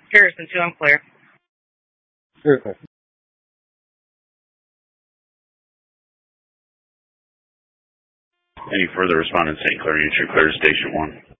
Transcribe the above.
Harrison 2, I'm clear. Clear. Any further respondents, St. Clair, you're clear to Station 1.